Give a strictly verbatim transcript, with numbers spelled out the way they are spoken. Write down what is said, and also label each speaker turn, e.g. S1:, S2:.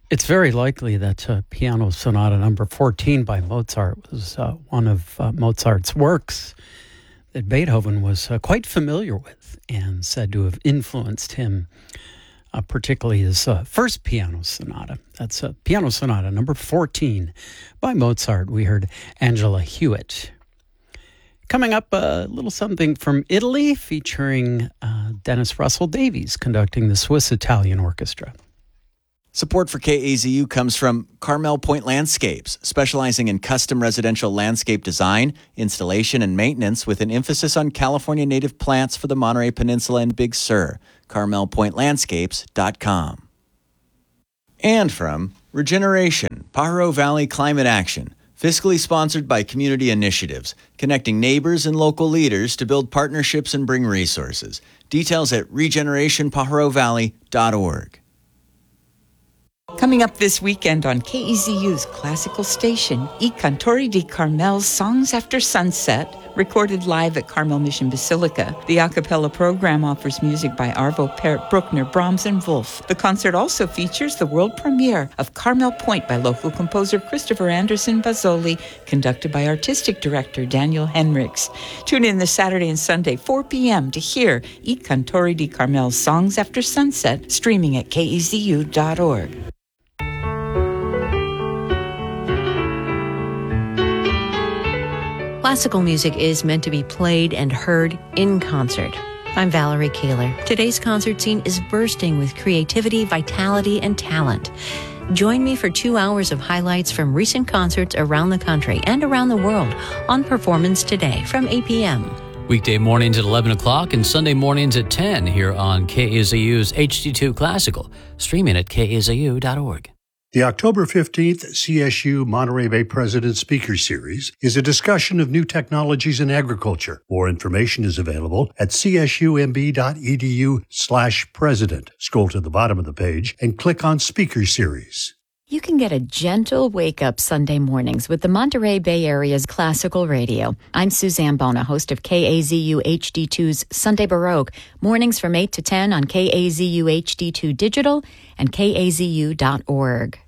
S1: It's very likely that uh, Piano Sonata number fourteen by Mozart was uh, one of uh, Mozart's works that Beethoven was uh, quite familiar with and said to have influenced him, uh, particularly his uh, first piano sonata. That's uh, Piano Sonata number fourteen by Mozart. We heard Angela Hewitt. Coming up, a little something from Italy featuring uh, Dennis Russell Davies conducting the Swiss Italian Orchestra.
S2: Support for K A Z U comes from Carmel Point Landscapes, specializing in custom residential landscape design, installation, and maintenance with an emphasis on California native plants for the Monterey Peninsula and Big Sur. carmel point landscapes dot com. And from Regeneration, Pajaro Valley Climate Action, fiscally sponsored by community initiatives, connecting neighbors and local leaders to build partnerships and bring resources. Details at regeneration pajaro valley dot org.
S3: Coming up this weekend on K E Z U's classical station, I Cantori di Carmel's Songs After Sunset, recorded live at Carmel Mission Basilica. The a cappella program offers music by Arvo Pärt, Bruckner, Brahms, and Wolf. The concert also features the world premiere of Carmel Point by local composer Christopher Anderson Bazzoli, conducted by artistic director Daniel Henriks. Tune in this Saturday and Sunday, four p.m. to hear I Cantori di Carmel's Songs After Sunset, streaming at K E Z U dot org.
S4: Classical music is meant to be played and heard in concert. I'm Valerie Kaler. Today's concert scene is bursting with creativity, vitality, and talent. Join me for two hours of highlights from recent concerts around the country and around the world on Performance Today from eight p.m.
S5: Weekday mornings at eleven o'clock and Sunday mornings at ten here on K A Z U's H D two Classical, streaming at K A Z U dot org.
S6: The October fifteenth C S U Monterey Bay President Speaker Series is a discussion of new technologies in agriculture. More information is available at c s u m b dot e d u slash president. Scroll to the bottom of the page and click on Speaker Series.
S7: You can get a gentle wake-up Sunday mornings with the Monterey Bay Area's classical radio. I'm Suzanne Bona, host of K A Z U H D two's Sunday Baroque, mornings from eight to ten on K A Z U H D two Digital and K A Z U dot org.